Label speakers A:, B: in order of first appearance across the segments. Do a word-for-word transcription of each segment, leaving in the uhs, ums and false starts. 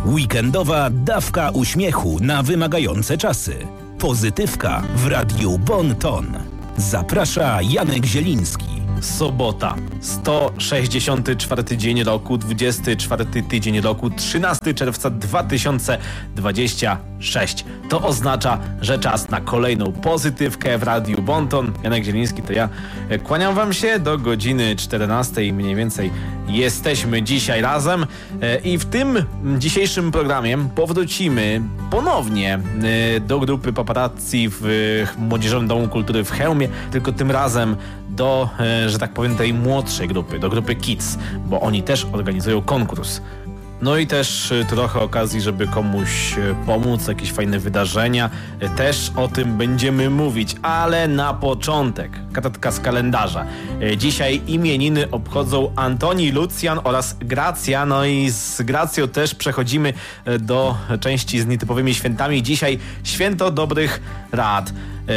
A: Weekendowa dawka uśmiechu na wymagające czasy. Pozytywka w Radiu Bon Ton. Zaprasza Janek Zieliński.
B: Sobota, sto sześćdziesiąty czwarty dzień roku, dwudziesty czwarty tydzień roku, trzynastego czerwca dwa tysiące dwudziestego szóstego. To oznacza, że czas na kolejną pozytywkę w Radiu Bon Ton. Janek Zieliński to ja. Kłaniam wam się do godziny czternastej mniej więcej. Jesteśmy dzisiaj razem i w tym dzisiejszym programie powrócimy ponownie do grupy Paparazzi w Młodzieżowym Domu Kultury w Chełmie, tylko tym razem do, że tak powiem, tej młodszej grupy, do grupy Kids, bo oni też organizują konkurs. No i też trochę okazji, żeby komuś pomóc, jakieś fajne wydarzenia. Też o tym będziemy mówić, ale na początek kartka z kalendarza. Dzisiaj imieniny obchodzą Antoni, Lucjan oraz Gracja. No i z Gracją też przechodzimy do części z nietypowymi świętami. Dzisiaj święto dobrych rad.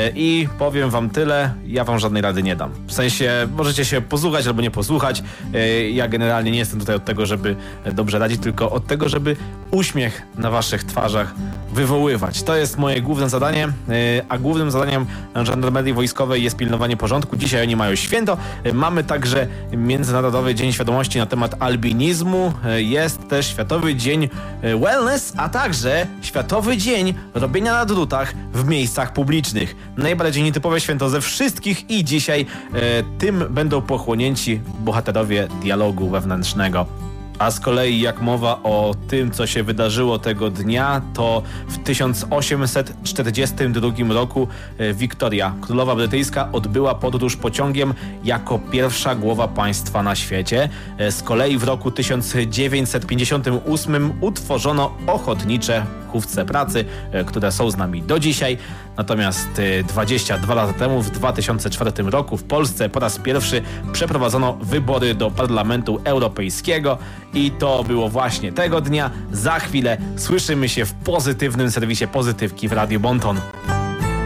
B: I powiem wam tyle, ja wam żadnej rady nie dam. W sensie, możecie się posłuchać albo nie posłuchać. Ja generalnie nie jestem tutaj od tego, żeby dobrze radzić, tylko od tego, żeby uśmiech na waszych twarzach wywoływać. To jest moje główne zadanie, a głównym zadaniem Żandarmerii Wojskowej jest pilnowanie porządku. Dzisiaj oni mają święto. Mamy także Międzynarodowy Dzień Świadomości na temat albinizmu. Jest też Światowy Dzień Wellness, a także Światowy Dzień robienia na drutach w miejscach publicznych. Najbardziej nietypowe święto ze wszystkich i dzisiaj e, tym będą pochłonięci bohaterowie dialogu wewnętrznego. A z kolei jak mowa o tym, co się wydarzyło tego dnia, to w tysiąc osiemset czterdziestym drugim roku Wiktoria, królowa brytyjska, odbyła podróż pociągiem jako pierwsza głowa państwa na świecie. Z kolei w roku tysiąc dziewięćset pięćdziesiątym ósmym utworzono ochotnicze hufce pracy, które są z nami do dzisiaj. Natomiast dwadzieścia dwa lata temu, w dwa tysiące czwartym roku w Polsce po raz pierwszy przeprowadzono wybory do Parlamentu Europejskiego i to było właśnie tego dnia. Za chwilę słyszymy się w pozytywnym serwisie Pozytywki w Radiu Bon Ton.